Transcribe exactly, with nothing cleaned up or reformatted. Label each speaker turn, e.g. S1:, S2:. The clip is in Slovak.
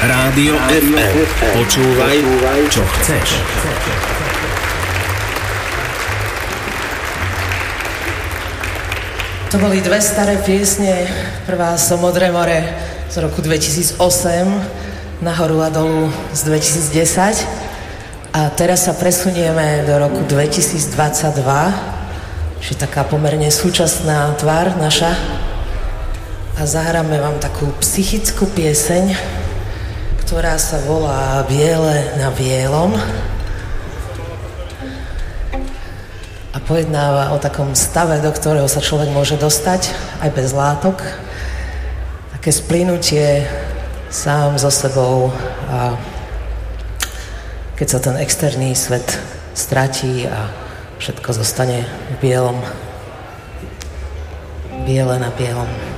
S1: Rádio ef em. Počúvaj, čo chceš.
S2: To boli dve staré piesne. Prvá So Modré more z roku dvetisícosem, Nahoru a dolu z dvetisícdesať. A teraz sa presunieme do roku dvetisícdvadsaťdva, čiže taká pomerne súčasná tvár naša. A zahráme vám takú psychickú pieseň, ktorá sa volá Biele na bielom. A pojednáva o takom stave, do ktorého sa človek môže dostať aj bez látok. Také splynutie sám so sebou a keď sa ten externý svet stratí a všetko zostane v bielom. Biele na bielom.